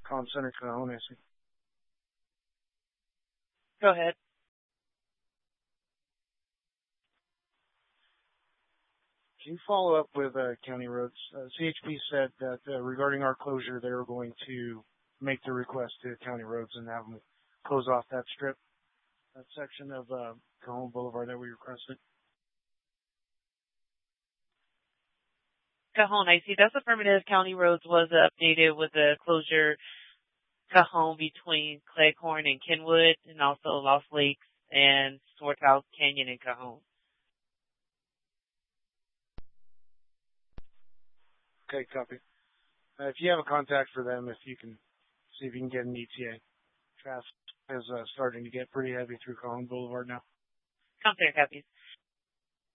Comm Center Cajon, I see. Go ahead. Can you follow up with County Roads? CHP said that regarding our closure, they were going to make the request to County Roads and have them close off that strip, that section of Cajon Boulevard that we requested. Cajon, I see. That's affirmative. County Roads was updated with the closure Cajon between Cleghorn and Kenwood, and also Lost Lakes and Swarthouse Canyon and Cajon. Okay, copy. If you have a contact for them, if you can see if you can get an ETA. Traffic is starting to get pretty heavy through Cajon Boulevard now. Comm Center copies.